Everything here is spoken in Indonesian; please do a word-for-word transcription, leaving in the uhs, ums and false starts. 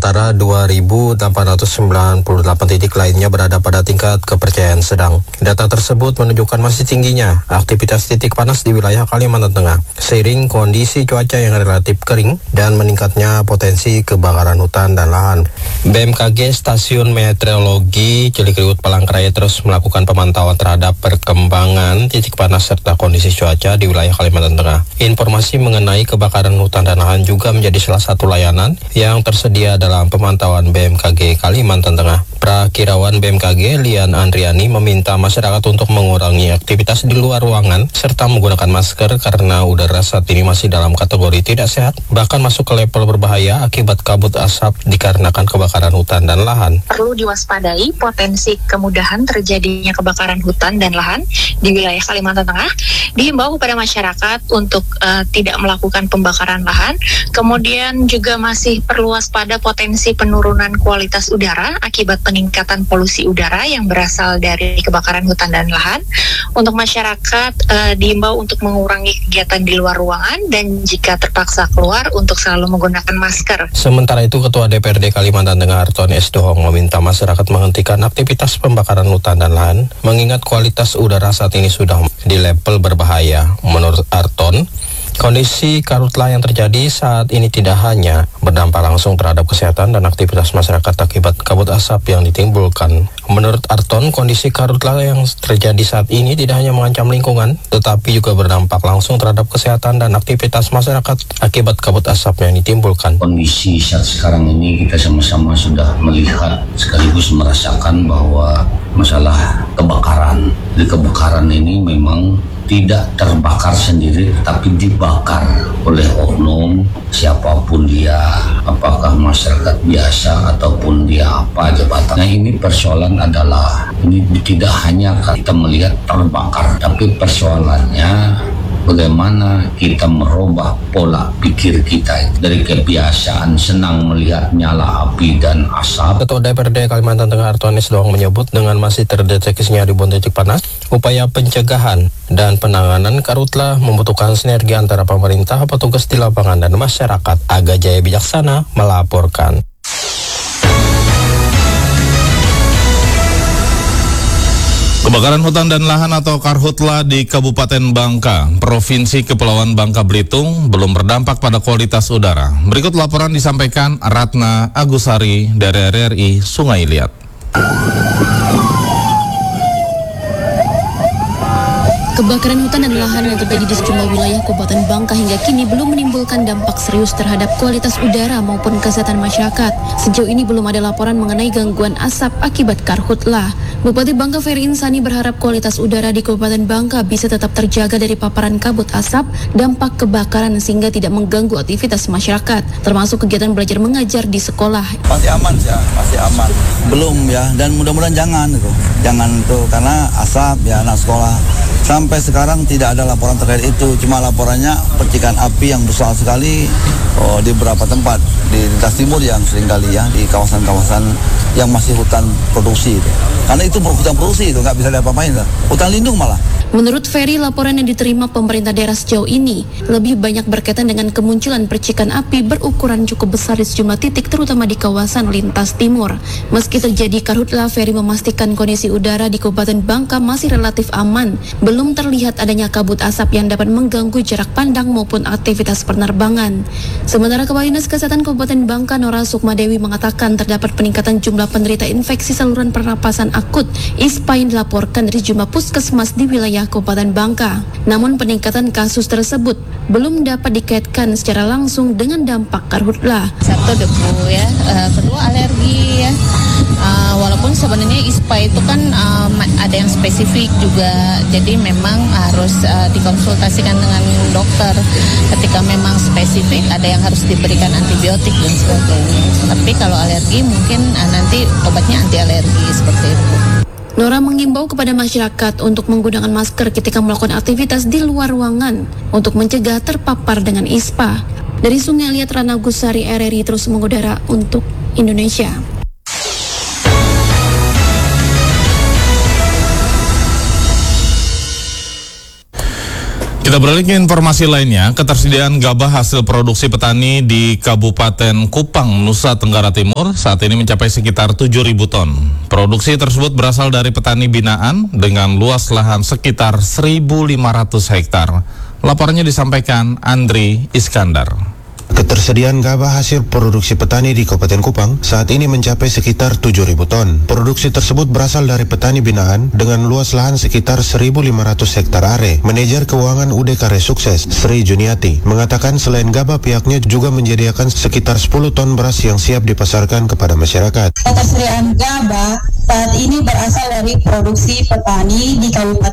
sementara dua ribu delapan ratus sembilan puluh delapan titik lainnya berada pada tingkat kepercayaan sedang. Data tersebut menunjukkan masih tingginya aktivitas titik panas di wilayah Kalimantan Tengah, seiring kondisi cuaca yang relatif kering dan meningkatnya potensi kebakaran hutan dan lahan. B M K G Stasiun Meteorologi Cilikriwut Palangkaraya terus melakukan pemantauan terhadap perkembangan titik panas serta kondisi cuaca di wilayah Kalimantan Tengah. Informasi mengenai kebakaran hutan dan lahan juga menjadi salah satu layanan yang tersedia dalam pemantauan B M K G Kalimantan Tengah. Prakirawan B M K G Lian Andriani meminta masyarakat untuk mengurangi aktivitas di luar ruangan serta menggunakan masker karena udara saat ini masih dalam kategori tidak sehat, bahkan masuk ke level berbahaya akibat kabut asap dikarenakan kebakaran hutan dan lahan. Perlu diwaspadai potensi kemudahan terjadinya kebakaran hutan dan lahan di wilayah Kalimantan Tengah. Dihimbau kepada masyarakat untuk uh, tidak melakukan pembakaran lahan. Kemudian juga masih perlu waspada potensi penurunan kualitas udara akibat peningkatan polusi udara yang berasal dari kebakaran hutan dan lahan. Untuk masyarakat uh, diimbau untuk mengurangi kegiatan di luar ruangan dan jika terpaksa keluar untuk selalu menggunakan masker. Sementara itu, Ketua D P R D Kalimantan Tengah Arton S. Dohong meminta masyarakat menghentikan aktivitas pembakaran hutan dan lahan mengingat kualitas udara saat ini sudah di level berbahaya. Menurut Arton, kondisi karhutlah yang terjadi saat ini tidak hanya berdampak langsung terhadap kesehatan dan aktivitas masyarakat akibat kabut asap yang ditimbulkan. Menurut Arton, kondisi karhutlah yang terjadi saat ini tidak hanya mengancam lingkungan, tetapi juga berdampak langsung terhadap kesehatan dan aktivitas masyarakat akibat kabut asap yang ditimbulkan. Kondisi saat sekarang ini kita sama-sama sudah melihat sekaligus merasakan bahwa masalah kebakaran. Di kebakaran ini memang tidak terbakar sendiri tapi dibakar oleh oknum siapapun dia, apakah masyarakat biasa ataupun dia apa jabatan. Nah, ini persoalan adalah ini tidak hanya kita melihat terbakar, tapi persoalannya bagaimana kita merubah pola pikir kita dari kebiasaan senang melihat nyala api dan asap. Ketua D P R D Kalimantan Tengah Arton S. Dohong menyebut dengan masih terdeteksinya ribuan titik panas, upaya pencegahan dan penanganan karhutlah membutuhkan sinergi antara pemerintah, petugas di lapangan, dan masyarakat. Aga Jaya Bijaksana melaporkan. Kebakaran hutan dan lahan atau karhutlah di Kabupaten Bangka, Provinsi Kepulauan Bangka Belitung belum berdampak pada kualitas udara. Berikut laporan disampaikan Ratna Agusari dari R R I Sungai Liat. Kebakaran hutan dan lahan yang terjadi di sejumlah wilayah Kabupaten Bangka hingga kini belum menimbulkan dampak serius terhadap kualitas udara maupun kesehatan masyarakat. Sejauh ini belum ada laporan mengenai gangguan asap akibat karhutlah. Bupati Bangka Ferry Insani berharap kualitas udara di Kabupaten Bangka bisa tetap terjaga dari paparan kabut asap, dampak kebakaran sehingga tidak mengganggu aktivitas masyarakat, termasuk kegiatan belajar mengajar di sekolah. Masih aman ya, masih aman. Belum ya, dan mudah-mudahan jangan itu. Jangan itu karena asap ya anak sekolah. Sampai sekarang tidak ada laporan terkait itu, cuma laporannya percikan api yang besar sekali oh, di beberapa tempat di lintas timur yang seringkali ya di kawasan-kawasan yang masih hutan produksi itu. Karena itu hutan produksi itu nggak bisa diapa-apain, hutan lindung malah. Menurut Ferry, laporan yang diterima pemerintah daerah sejauh ini lebih banyak berkaitan dengan kemunculan percikan api berukuran cukup besar di sejumlah titik, terutama di kawasan lintas timur. Meski terjadi karhutlah, Ferry memastikan kondisi udara di Kabupaten Bangka masih relatif aman. Belum terlihat adanya kabut asap yang dapat mengganggu jarak pandang maupun aktivitas penerbangan. Sementara Kepala Dinas Kesehatan Kabupaten Bangka, Nora Sukmadewi, mengatakan terdapat peningkatan jumlah penderita infeksi saluran pernapasan akut I S P A yang dilaporkan dari jumlah puskesmas di wilayah Kabupaten Bangka. Namun peningkatan kasus tersebut belum dapat dikaitkan secara langsung dengan dampak karhutlah. Satu debu ya, uh, kedua alergi ya. Uh, walaupun sebenarnya I S P A itu kan uh, ada yang spesifik juga, jadi memang harus uh, dikonsultasikan dengan dokter. Ketika memang spesifik, ada yang harus diberikan antibiotik dan sebagainya. Tapi kalau alergi mungkin uh, nanti obatnya anti alergi seperti itu. Nora mengimbau kepada masyarakat untuk menggunakan masker ketika melakukan aktivitas di luar ruangan untuk mencegah terpapar dengan I S P A. Dari Sungai Liat, Rana Gusari, R R I terus mengudara untuk Indonesia. Kita Kita beralih ke informasi lainnya, ketersediaan gabah hasil produksi petani di Kabupaten Kupang, Nusa Tenggara Timur saat ini mencapai sekitar tujuh ribu ton. Produksi tersebut berasal dari petani binaan dengan luas lahan sekitar seribu lima ratus hektar. Laporannya disampaikan Andri Iskandar. Ketersediaan gabah hasil produksi petani di Kabupaten Kupang saat ini mencapai sekitar tujuh ribu ton. Produksi tersebut berasal dari petani binaan dengan luas lahan sekitar seribu lima ratus hektar are. Manajer Keuangan U D Karya Sukses, Sri Juniati, mengatakan selain gabah pihaknya juga menyediakan sekitar sepuluh ton beras yang siap dipasarkan kepada masyarakat. Ketersediaan gabah saat ini berasal dari produksi petani di Kabupaten